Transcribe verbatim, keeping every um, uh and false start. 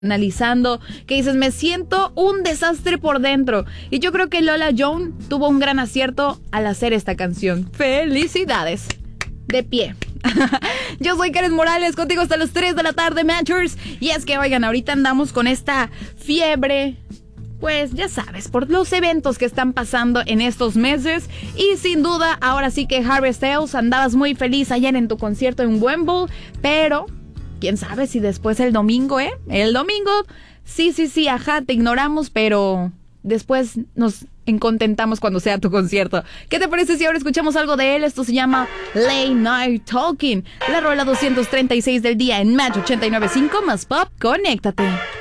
analizando, que dices, me siento un desastre por dentro. Y yo creo que Lola Jones tuvo un gran acierto al hacer esta canción. ¡Felicidades! De pie. Yo soy Karen Morales, contigo hasta las tres de la tarde, Matchers. Y es que, oigan, ahorita andamos con esta fiebre, pues ya sabes, por los eventos que están pasando en estos meses. Y sin duda, ahora sí que Harry Styles, andabas muy feliz ayer en tu concierto en Wembley, pero quién sabe si después el domingo, ¿eh? El domingo, sí, sí, sí, ajá, te ignoramos, pero después nos contentamos cuando sea tu concierto. ¿Qué te parece si ahora escuchamos algo de él? Esto se llama Late Night Talking, la rola doscientos treinta y seis del día en Match ochenta y nueve punto cinco más Pop. Conéctate.